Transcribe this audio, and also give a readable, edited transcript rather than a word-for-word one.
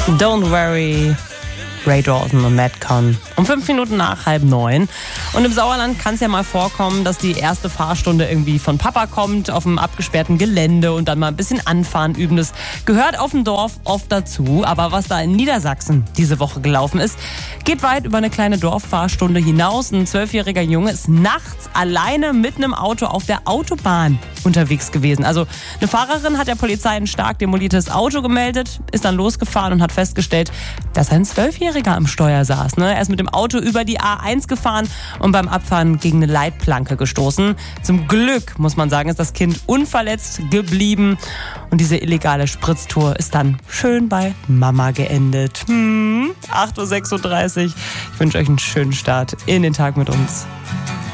Don't Worry, Ray Dalton und Matt Conn. Um 5 Minuten nach 8:30. Und im Sauerland kann es ja mal vorkommen, dass die erste Fahrstunde irgendwie von Papa kommt, auf einem abgesperrten Gelände und dann mal ein bisschen Anfahren üben. Das gehört auf dem Dorf oft dazu. Aber was da in Niedersachsen diese Woche gelaufen ist, geht weit über eine kleine Dorffahrstunde hinaus. Ein 12-jähriger Junge ist nachts alleine mit einem Auto auf der Autobahn unterwegs gewesen. Also eine Fahrerin hat der Polizei ein stark demoliertes Auto gemeldet, ist dann losgefahren und hat festgestellt, dass ein 12-Jähriger am Steuer saß. Er ist mit dem Auto über die A1 gefahren und beim Abfahren gegen eine Leitplanke gestoßen. Zum Glück, muss man sagen, ist das Kind unverletzt geblieben. Und diese illegale Spritztour ist dann schön bei Mama geendet. 8:36 Uhr. Ich wünsche euch einen schönen Start in den Tag mit uns.